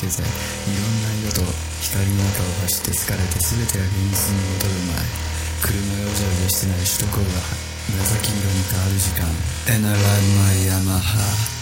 けて、いろんな色と光の中を走って疲れて、全てが現実に戻る前、車がうじゃうじゃしてない首都高が紫色に変わる時間。 And I ride my Yamaha